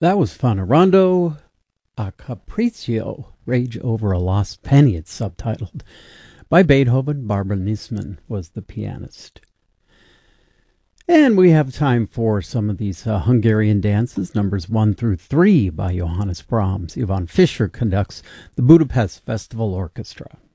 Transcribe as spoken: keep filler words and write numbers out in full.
That was fun. A Rondo a Capriccio, Rage Over a Lost Penny, it's subtitled. By Beethoven. Barbara Niesman was the pianist. And we have time for some of these uh, Hungarian dances, numbers one through three by Johannes Brahms. Ivan Fischer conducts the Budapest Festival Orchestra.